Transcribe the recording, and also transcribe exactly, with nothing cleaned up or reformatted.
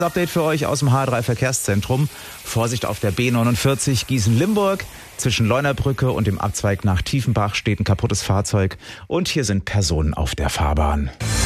Update für euch aus dem H drei Verkehrszentrum. Vorsicht auf der B neunundvierzig Gießen-Limburg. Zwischen Leunabrücke und dem Abzweig nach Tiefenbach steht ein kaputtes Fahrzeug. Und hier sind Personen auf der Fahrbahn.